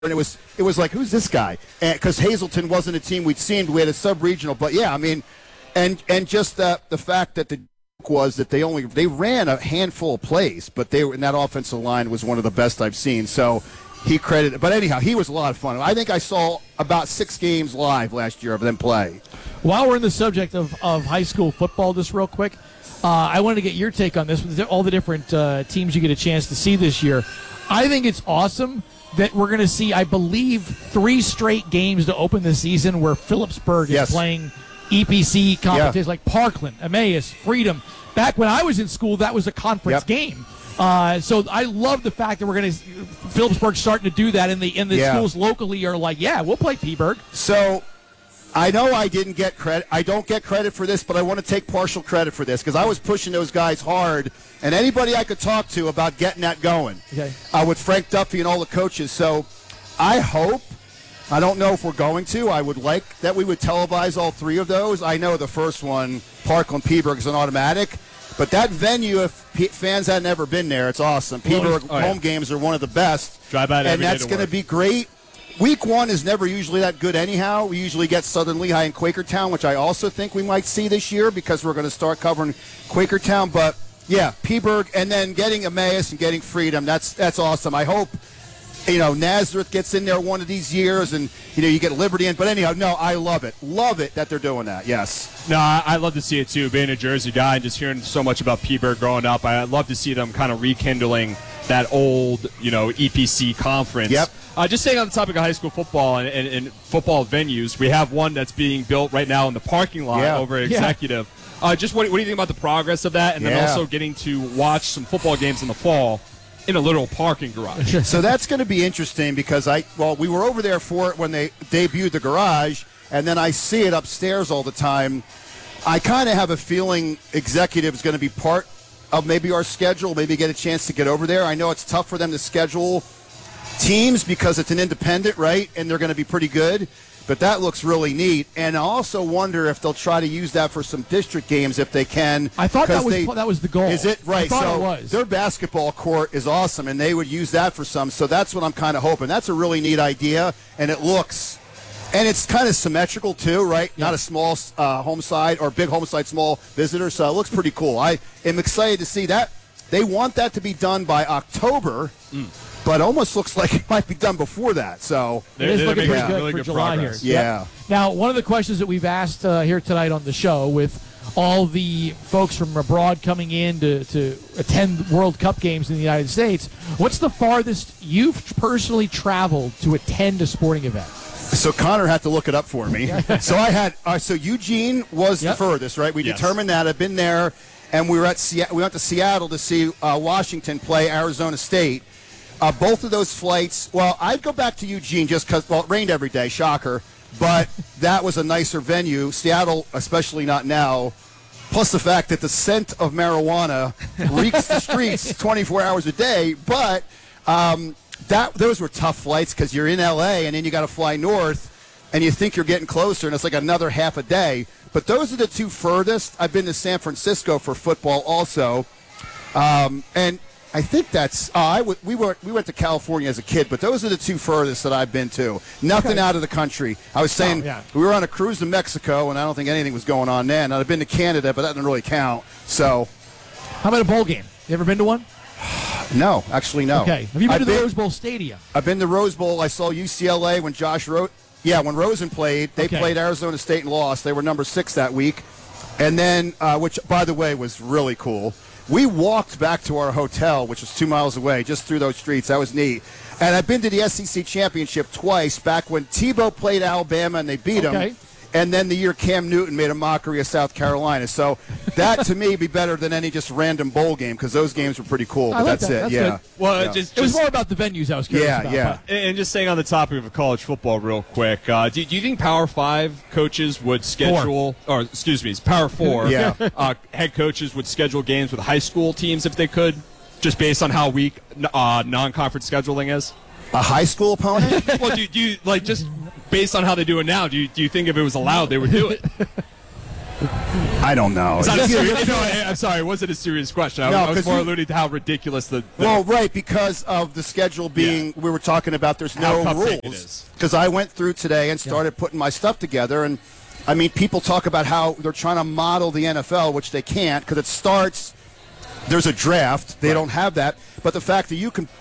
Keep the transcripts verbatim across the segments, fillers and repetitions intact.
and it was it was like, who's this guy? Because Hazleton wasn't a team we'd seen. We had a sub-regional, but yeah, I mean, and and just uh, the fact that the joke was that they only they ran a handful of plays, but they were, and that offensive line was one of the best I've seen. So he credited, but anyhow, he was a lot of fun. I think I saw about six games live last year of them play. While we're in the subject of, of high school football, just real quick, uh, I wanted to get your take on this with all the different uh, teams you get a chance to see this year. I think it's awesome that we're going to see, I believe, three straight games to open the season where Phillipsburg is yes. playing E P C competitions yeah. like Parkland, Emmaus, Freedom. Back when I was in school, that was a conference yep. game. Uh, so I love the fact that we're going to Phillipsburg starting to do that, and the in the yeah. schools locally are like, yeah, we'll play Peaburg. So I know I didn't get credit. I don't get credit for this, but I want to take partial credit for this because I was pushing those guys hard, and anybody I could talk to about getting that going okay. uh, with Frank Duffy and all the coaches. So I hope, I don't know if we're going to, I would like that we would televise all three of those. I know the first one, Parkland Peaburg, is an automatic. But that venue, if P- fans had never been there, it's awesome. Peaburg oh, yeah. home games are one of the best. Drive by and that's going to be great. Week one is never usually that good anyhow. We usually get Southern Lehigh and Quakertown, which I also think we might see this year because we're going to start covering Quakertown. But, yeah, Peaburg and then getting Emmaus and getting Freedom, that's that's awesome. I hope, you know, Nazareth gets in there one of these years and, you know, you get Liberty in. But anyhow, no, I love it. Love it that they're doing that, yes. No, I, I love to see it, too. Being a Jersey guy and just hearing so much about Peaburg growing up, I love to see them kind of rekindling that old, you know, E P C conference. Yep. Uh, just staying on the topic of high school football and, and, and football venues, we have one that's being built right now in the parking lot yeah. over at Executive. Yeah. Uh, just what, what do you think about the progress of that? And yeah. then also getting to watch some football games in the fall in a literal parking garage. So that's going to be interesting because I, well, we were over there for it when they debuted the garage, and then I see it upstairs all the time. I kind of have a feeling Executive is going to be part of maybe our schedule, maybe get a chance to get over there. I know it's tough for them to schedule teams because it's an independent, right? And they're going to be pretty good. But that looks really neat. And I also wonder if they'll try to use that for some district games if they can. I thought that was they, that was the goal. Is it? Right. I thought so it was. Their basketball court is awesome, and they would use that for some. So that's what I'm kind of hoping. That's a really neat idea, and it looks – and it's kind of symmetrical too, right? Yeah. Not a small uh, home side or big home side, small visitor. So it looks pretty cool. I am excited to see that. They want that to be done by October. Mm. But almost looks like it might be done before that. So it is looking pretty yeah. good really for good July progress. here. Yeah. Yep. Now, one of the questions that we've asked uh, here tonight on the show, with all the folks from abroad coming in to, to attend World Cup games in the United States, what's the farthest you've personally traveled to attend a sporting event? So Connor had to look it up for me. so I had uh, so Eugene was yep. the furthest, right? We yes. determined that. I've been there, and we were at Se- we went to Seattle to see uh, Washington play Arizona State. Uh, both of those flights, well, I'd go back to Eugene just because, well, it rained every day, shocker, but that was a nicer venue. Seattle, especially not now, plus the fact that the scent of marijuana reeks the streets twenty-four hours a day, but um, that those were tough flights because you're in L A and then you got to fly north and you think you're getting closer and it's like another half a day. But those are the two furthest. I've been to San Francisco for football also, um, and I think that's. Uh, I w- we were we went to California as a kid, but those are the two furthest that I've been to. Nothing okay. out of the country. I was saying oh, yeah. we were on a cruise to Mexico, and I don't think anything was going on then. I've been to Canada, but that doesn't really count. So, how about a bowl game? You ever been to one? No, actually, no. Okay. Have you been I've to the been, Rose Bowl Stadium? I've been to Rose Bowl. I saw U C L A when Josh wrote. Yeah, when Rosen played, they okay. played Arizona State and lost. They were number six that week, and then uh, which, by the way, was really cool. We walked back to our hotel, which was two miles away, just through those streets. That was neat. And I've been to the S E C Championship twice, back when Tebow played Alabama and they beat okay. them. And then the year Cam Newton made a mockery of South Carolina. So that, to me, would be better than any just random bowl game because those games were pretty cool. But I like that's that. it, That's yeah. Good. Well, yeah. Just, it was just, more about the venues I was curious yeah, about. Yeah, yeah. And just staying on the topic of college football real quick, uh, do, do you think Power Five coaches would schedule, four. or excuse me, Power Four yeah. uh, head coaches would schedule games with high school teams if they could, just based on how weak uh, non-conference scheduling is? A high school opponent? Well, do, do you, like, just based on how they do it now, do you, do you think if it was allowed they would do it? I don't know. It's not a serious, no, I- I'm sorry. It wasn't a serious question. I, No, I was 'cause more you- alluding to how ridiculous the. the Well, right, because of the schedule being, Yeah. we were talking about there's How no cupcake it rules. is. Because I went through today and started putting my stuff together, and I mean, people talk about how they're trying to model the N F L, which they can't, because it starts, there's a draft. They Right. don't have that. But the fact that you can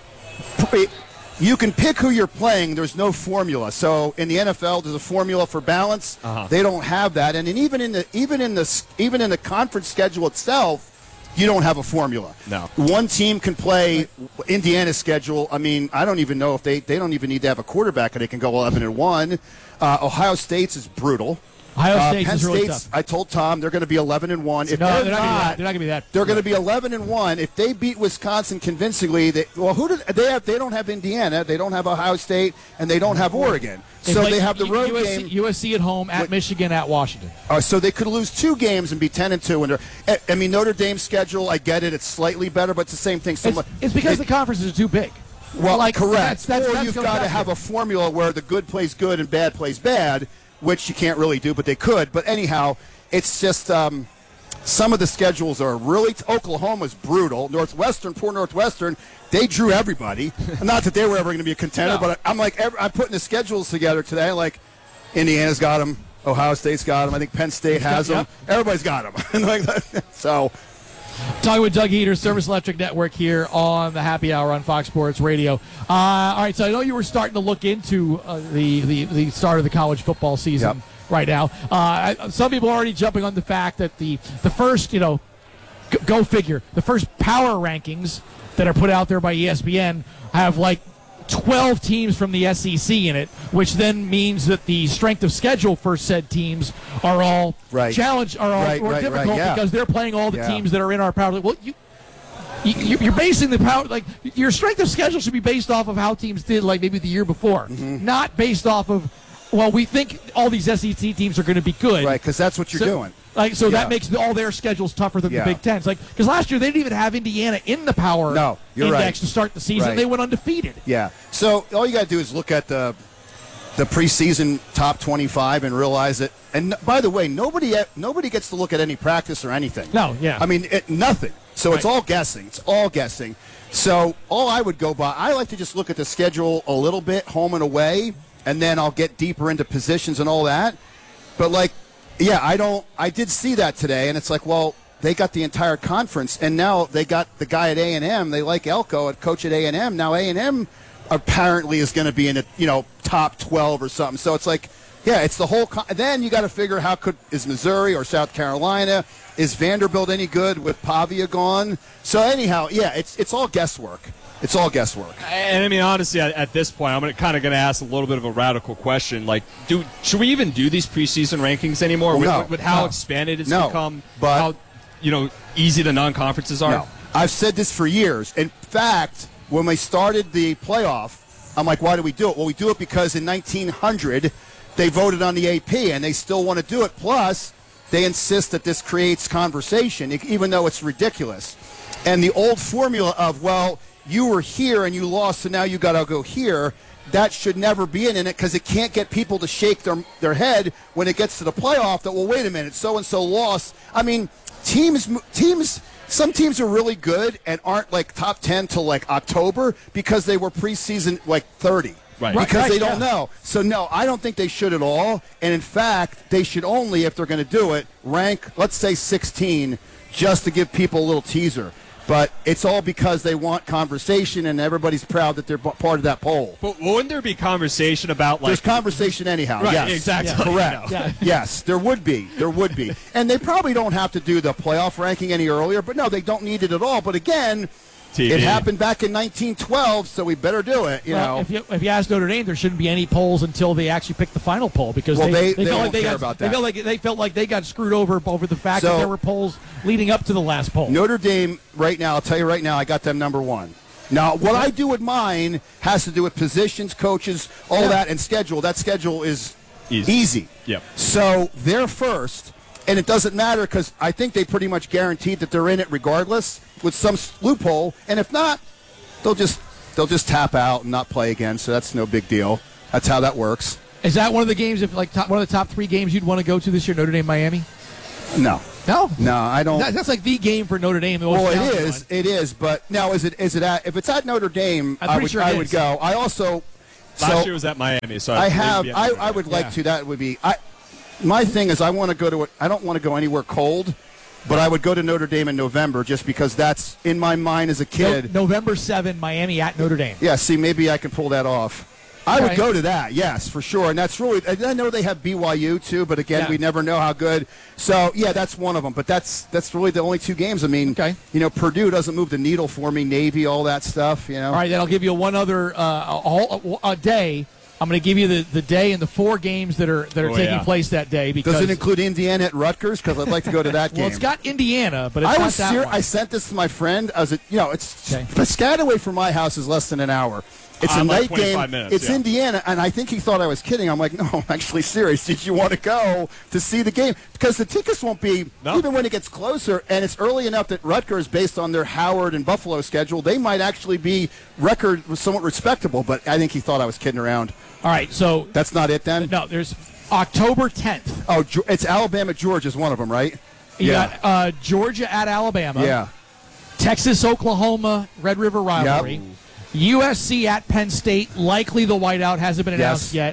you can pick who you're playing, there's no formula. So in the N F L, there's a formula for balance. Uh-huh. They don't have that, and, and even in the even in the even in the conference schedule itself, you don't have a formula. No. One team can play Indiana's schedule. I mean, I don't even know if they they don't even need to have a quarterback, and they can go eleven and one. Uh, Ohio State's is brutal. Ohio Uh, State's Penn is really State's, tough. I told Tom they're going to be eleven and one. If no, they're, they're not. not, Gonna be that. They're not going to be that. they're going to be eleven and one. If they beat Wisconsin convincingly, they, well, who did they have? They don't have Indiana. They don't have Ohio State, and they don't have Oregon. They so play they have the road U S C, game. U S C at home, at Wait. Michigan, at Washington. Uh, so they could lose two games and be ten and two. And they're- I I mean, Notre Dame's schedule, I get it; it's slightly better, but it's the same thing. So It's, much- it's because it- the conferences are too big. Well, like, correct. That's, that's, or that's you've comes got to back have a formula where the good plays good and bad plays bad, which you can't really do, but they could. But anyhow, it's just um, some of the schedules are really. Oklahoma's brutal. Northwestern, poor Northwestern, they drew everybody. Not that they were ever going to be a contender, No. but I'm like, every, I'm putting the schedules together today. Like, Indiana's got them. Ohio State's got them. I think Penn State has got- them. Everybody's got them. like that. So. Talking with Doug Heater, Service Electric Network here on the Happy Hour on Fox Sports Radio. Uh, all right, so I know you were starting to look into uh, the, the the start of the college football season Yep. right now. Uh, I- some people are already jumping on the fact that the the first, you know, g- go figure, the first power rankings that are put out there by E S P N have like twelve teams from the S E C in it, which then means that the strength of schedule for said teams are all Right. challenge are all Right, more right, right, difficult yeah. because they're playing all the Yeah. teams that are in our power. Well, you, you you're basing the power like your strength of schedule should be based off of how teams did like maybe the year before, Mm-hmm. not based off of well we think all these S E C teams are going to be good, Right, because that's what you're So- doing. Like so Yeah. that makes the, all their schedules tougher than Yeah. the Big Ten. It's like because last year they didn't even have Indiana in the power No, you're index right. to start the season. Right. They went undefeated. Yeah. So all you got to do is look at the the preseason top twenty-five and realize that. And by the way, nobody nobody gets to look at any practice or anything. No, yeah. I mean, it, nothing. So it's Right. all guessing. It's all guessing. So all I would go by, I like to just look at the schedule a little bit, home and away, and then I'll get deeper into positions and all that. But like, yeah, I don't. I did see that today, and it's like, well, they got the entire conference, and now they got the guy at A and M. They like Elko, at coach at A and M. Now A and M apparently is going to be in the you know top twelve or something. So it's like, yeah, it's the whole. Con- then you got to figure how could is Missouri or South Carolina, is Vanderbilt any good with Pavia gone? So anyhow, yeah, it's it's all guesswork. It's all guesswork. And I mean, honestly, at, at this point, I'm gonna, kind of going to ask a little bit of a radical question. Like, do should we even do these preseason rankings anymore? Well, with, no. with how No. expanded it's No. become, But- how you know easy the non-conferences are. No. I've said this for years. In fact, when we started the playoff, I'm like, why do we do it? Well, we do it because in nineteen hundred, they voted on the A P, and they still want to do it. Plus, they insist that this creates conversation, e- even though it's ridiculous. And the old formula of, well, you were here and you lost, so now you got to go here, that should never be in it because it can't get people to shake their, their head when it gets to the playoff that, well, wait a minute, so-and-so lost. I mean, teams teams some teams are really good and aren't like top ten till like October because they were preseason like thirty. Right. Because Right, they don't yeah. know. So no, I don't think they should at all. And in fact, they should only, if they're going to do it, rank, let's say sixteen, just to give people a little teaser. But it's all because they want conversation, and everybody's proud that they're b- part of that poll. But wouldn't there be conversation about like There's conversation anyhow. Right, yes, exactly. correct. Yeah. Yes, there would be. There would be. And they probably don't have to do the playoff ranking any earlier. But no, they don't need it at all. But again, T V. it happened back in nineteen twelve, so we better do it. You Well, know. if you if you ask Notre Dame, there shouldn't be any polls until they actually pick the final poll because Well, they, they- they felt won't like they care got about they that. felt like they felt like they got screwed over over the fact that So- there were polls leading up to the last poll. Notre Dame, right now, I'll tell you right now, I got them number one. Now, what I do with mine has to do with positions, coaches, all Yeah. that, and schedule. That schedule is Easy. easy. Yep. So they're first, and it doesn't matter because I think they pretty much guaranteed that they're in it regardless with some s- loophole. And if not, they'll just they'll just tap out and not play again. So that's no big deal. That's how that works. Is that one of the games? If like top, one of the top three games you'd want to go to this year, Notre Dame Miami? No. No, No, I don't. That, that's like the game for Notre Dame. Well, it is. It is. But now, is it? Is it at? If it's at Notre Dame, I'm I pretty would. sure it I is. would go. I also. Last so year was at Miami, so I it would have. be at I, Notre I Dame. would like Yeah. to. That would be. I. My thing is, I want to go to. I don't want to go anywhere cold, but I would go to Notre Dame in November just because that's in my mind as a No, kid. November seventh, Miami at Notre Dame. Yeah. See, maybe I can pull that off. I would Okay. go to that, yes, for sure. And that's really, and I know they have B Y U too, but again, Yeah. we never know how good. So, yeah, that's one of them. But that's that's really the only two games. I mean, Okay. you know, Purdue doesn't move the needle for me, Navy, all that stuff, you know. All right, then I'll give you one other uh, a, whole- a, a day. I'm going to give you the, the day and the four games that are that are Oh, taking yeah. place that day. Because Does it include Indiana at Rutgers? Because I'd like to go to that game. well, it's got Indiana, but it's I not was that ser- one. I sent this to my friend. I was, you know, it's Okay. Piscataway from my house is less than an hour. It's Uh, a like night game. twenty-five minutes, it's yeah. Indiana, and I think he thought I was kidding. I'm like, no, I'm actually serious. Did you want to go to see the game? Because the tickets won't be, No. even when it gets closer, and it's early enough that Rutgers, based on their Howard and Buffalo schedule, they might actually be record somewhat respectable. But I think he thought I was kidding around. All right, so That's not it then? no, there's October tenth. Oh, Ge- it's Alabama, Georgia is one of them, right? You yeah. got uh, Georgia at Alabama. yeah. Texas, Oklahoma, Red River rivalry. Yep. U S C at Penn State, likely the whiteout, hasn't been announced Yes. yet.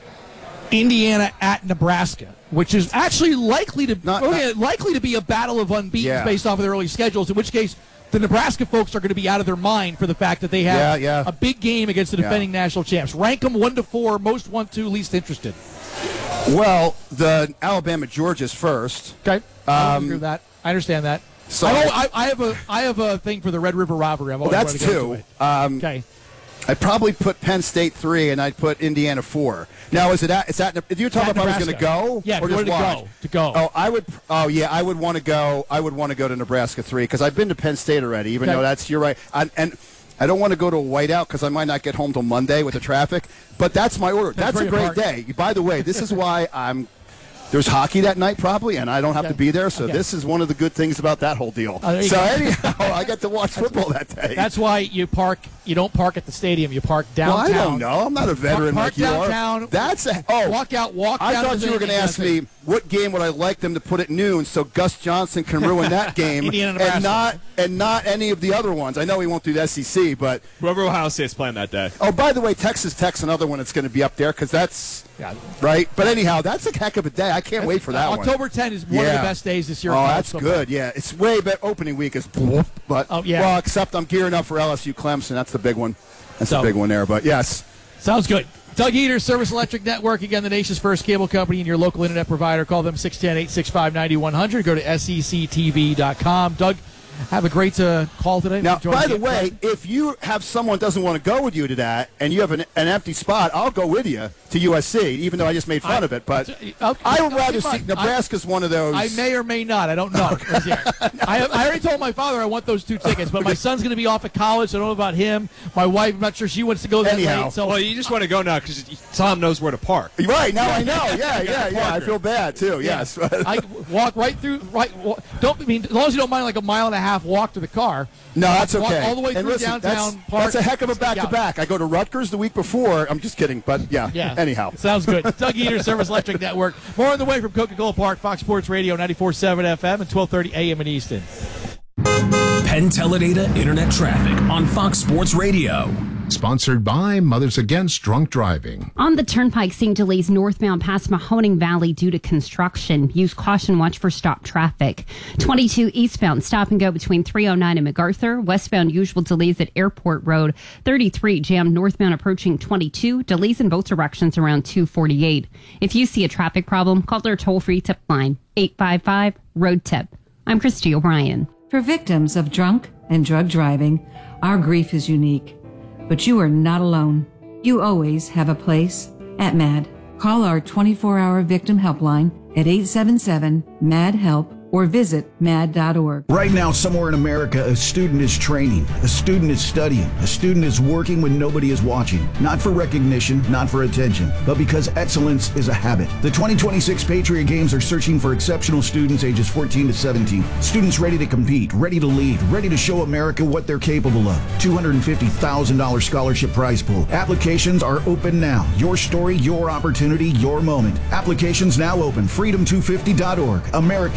Indiana at Nebraska, which is actually likely to Not- okay, not- likely to be a battle of unbeatens Yeah. based off of their early schedules. In which case, the Nebraska folks are going to be out of their mind for the fact that they have Yeah, yeah. a big game against the Yeah. defending national champs. Rank them one to four, most one to, least interested. Well, the Alabama, Georgia's first. Okay, I Um, agree with that. I understand that. so- I, don't- I, I have a I have a thing for the Red River rivalry. I've always That's wanted to go to two. it. Um, Okay. I'd probably put Penn State three, and I'd put Indiana four. Now, is it at? Is that? If you were talking At about if I was going to Nebraska. go, Yeah, if or you just wanted to watch? go, to go. Oh, I would. Oh, yeah, I would want to go. I would want to go to Nebraska three because I've been to Penn State already. Even Okay. though that's you're right, I, and I don't want to go to a whiteout because I might not get home till Monday with the traffic. But that's my order. That's, very a great important. day. By the way, this is why I'm. There's hockey that night probably, and I don't have Okay. to be there. So Okay. this is one of the good things about that whole deal. Oh, there you so go. anyhow, I get to watch football that day. That's why you park. You don't park at the stadium. You park well, downtown. I don't know. I'm not a veteran Park like you downtown. are. That's a oh. Walk out. Walk I down. thought to you were the- going to ask me what game would I like them to put at noon so Gus Johnson can ruin that game Indiana, Nebraska. and not and not any of the other ones. I know he won't do the S E C, but Whoever Ohio State's playing that day. oh, by the way, Texas Tech's another one that's going to be up there because that's Yeah. right. But anyhow, that's a heck of a day. I can't wait for that one. October tenth is one of Yeah. the best days this year. Oh, in college that's football. good. Yeah, it's way better. Opening week is, but Oh, yeah. Well, except I'm gearing up for L S U Clemson. That's the big one. That's So- the big one there. But yes. Sounds good. Doug Eater, Service Electric Network, again, the nation's first cable company and your local internet provider. Call them six one zero, eight six five, nine one zero zero. Go to S E C T V dot com. Doug, have a great uh, call today. Now, Enjoy by the game. way, if you have someone doesn't want to go with you to that, and you have an, an empty spot, I'll go with you to U S C, even though I just made fun I- of it. But Okay, I would okay, rather see fine. Nebraska's one of those. I may or may not. I don't know. I, I already told my father I want those two tickets, but my son's going to be off at college. So I don't know about him. My wife, I'm not sure she wants to go that Anyhow. late. So Well, you just want to go now because Tom knows where to park. Right now, I know. Yeah, yeah, yeah. I feel bad too. Yes. I walk right through. Right, wa- don't I mean as long as you don't mind like a mile and a half walk to the car. No, that's Walk okay. all the way And through listen, downtown. That's, park, that's a heck of a sneak out. back-to-back. I go to Rutgers the week before. I'm just kidding, but yeah. Yeah. Anyhow. Sounds good. Doug Eater, Service Electric Network. More on the way from Coca-Cola Park, Fox Sports Radio, ninety-four point seven F M and twelve thirty A M in Easton. Penn Teledata Internet Traffic on Fox Sports Radio. Sponsored by Mothers Against Drunk Driving. On the Turnpike, seeing delays northbound past Mahoning Valley due to construction. Use caution watch for stop traffic. twenty-two eastbound, stop and go between three oh nine and MacArthur. Westbound, usual delays at Airport Road. thirty-three jammed northbound approaching twenty-two. Delays in both directions around two forty-eight. If you see a traffic problem, call their toll-free tip line, eight five five, road tip. I'm Christy O'Brien. For victims of drunk and drug driving, our grief is unique. But you are not alone. You always have a place at MAD. Call our twenty-four hour victim helpline at eight seven seven, M A D, HELP or visit mad dot org. Right now, somewhere in America, a student is training, a student is studying, a student is working when nobody is watching. Not for recognition, not for attention, but because excellence is a habit. The twenty twenty-six Patriot Games are searching for exceptional students ages fourteen to seventeen. Students ready to compete, ready to lead, ready to show America what they're capable of. two hundred fifty thousand dollars scholarship prize pool. Applications are open now. Your story, your opportunity, your moment. Applications now open. freedom two fifty dot org. America's next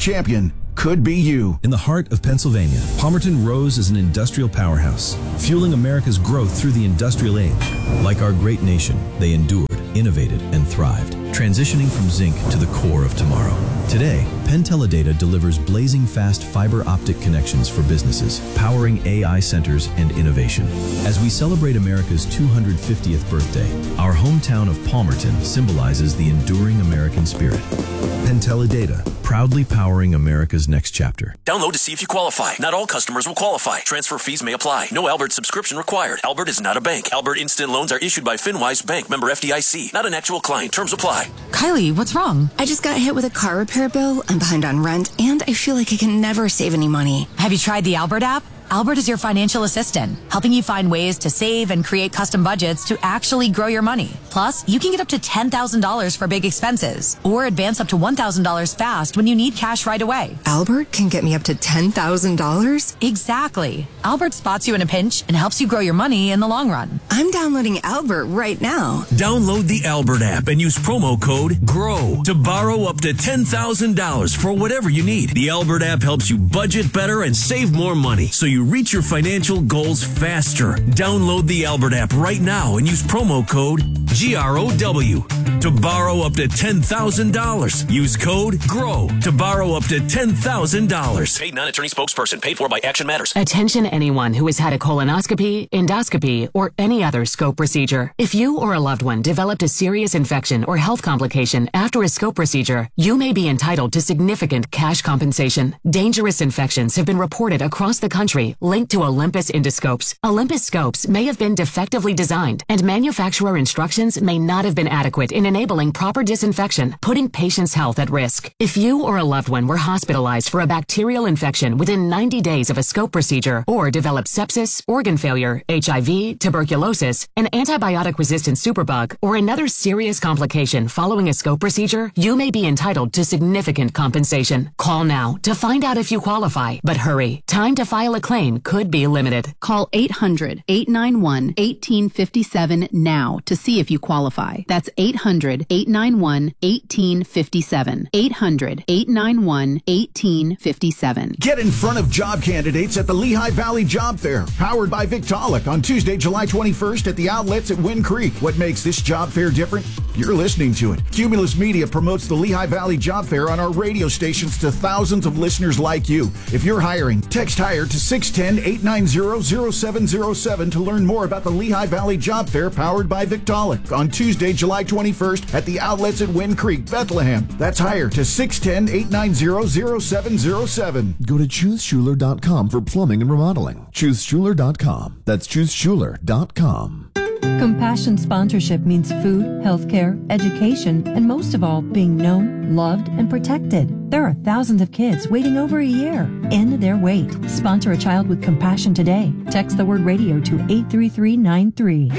champion could be you. In the heart of Pennsylvania, Palmerton rose as an industrial powerhouse, fueling America's growth through the industrial age. Like our great nation, they endured, innovated, and thrived, transitioning from zinc to the core of tomorrow. Today, Penn Teledata delivers blazing fast fiber optic connections for businesses, powering A I centers and innovation. As we celebrate America's two hundred fiftieth birthday, our hometown of Palmerton symbolizes the enduring American spirit. Penn Teledata, proudly powering America's next chapter. Download to see if you qualify. Not all customers will qualify. Transfer fees may apply. No Albert subscription required. Albert is not a bank. Albert Instant Loans are issued by FinWise Bank, member F D I C. Not an actual client. Terms apply. Kylie, what's wrong? I just got hit with a car repair bill. I'm behind on rent, and I feel like I can never save any money. Have you tried the Albert app? Albert is your financial assistant, helping you find ways to save and create custom budgets to actually grow your money. Plus, you can get up to ten thousand dollars for big expenses, or advance up to one thousand dollars fast when you need cash right away. Albert can get me up to ten thousand dollars? Exactly. Albert spots you in a pinch and helps you grow your money in the long run. I'm downloading Albert right now. Download the Albert app and use promo code GROW to borrow up to ten thousand dollars for whatever you need. The Albert app helps you budget better and save more money, so you reach your financial goals faster. Download the Albert app right now and use promo code G R O W to borrow up to ten thousand dollars. Use code GROW to borrow up to ten thousand dollars. Paid non-attorney spokesperson. Paid for by Action Matters. Attention anyone who has had a colonoscopy, endoscopy, or any other scope procedure. If you or a loved one developed a serious infection or health complication after a scope procedure, you may be entitled to significant cash compensation. Dangerous infections have been reported across the country linked to Olympus endoscopes. Olympus scopes may have been defectively designed, and manufacturer instructions may not have been adequate in enabling proper disinfection, putting patients' health at risk. If you or a loved one were hospitalized for a bacterial infection within ninety days of a scope procedure, or developed sepsis, organ failure, H I V, tuberculosis, an antibiotic-resistant superbug, or another serious complication following a scope procedure, you may be entitled to significant compensation. Call now to find out if you qualify, but hurry. Time to file a claim could be limited. Call eight hundred, eight nine one, one eight five seven now to see if you qualify. That's eight hundred, eight nine one, one eight five seven. eight hundred, eight nine one, one eight five seven. Get in front of job candidates at the Lehigh Valley Job Fair, powered by Victaulic, on Tuesday, July twenty-first at the outlets at Wind Creek. What makes this job fair different? You're listening to it. Cumulus Media promotes the Lehigh Valley Job Fair on our radio stations to thousands of listeners like you. If you're hiring, text HIRE to six one zero, eight nine zero, zero seven zero seven to learn more about the Lehigh Valley Job Fair powered by Victaulic on Tuesday, July twenty-first at the outlets at Wind Creek, Bethlehem. That's HIRE to six one zero, eight nine zero, zero seven zero seven. Go to choose schuler dot com for plumbing and remodeling. choose schuler dot com. That's choose schuler dot com. Compassion sponsorship means food, healthcare, education, and most of all, being known, loved, and protected. There are thousands of kids waiting over a year. End their wait. Sponsor a child with compassion today. Text the word radio to eight three three nine three.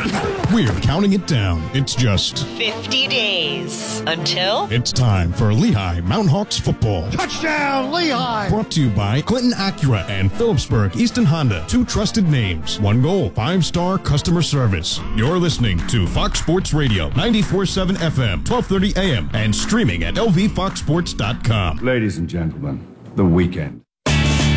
We're counting it down. It's just fifty days until it's time for Lehigh Mountain Hawks football. Touchdown, Lehigh! Brought to you by Clinton Acura and Phillipsburg Easton Honda. Two trusted names. One goal. Five-star customer service. You're listening to Fox Sports Radio, ninety-four point seven F M, twelve thirty A M, and streaming at L V fox sports dot com. Ladies and gentlemen, The Weeknd.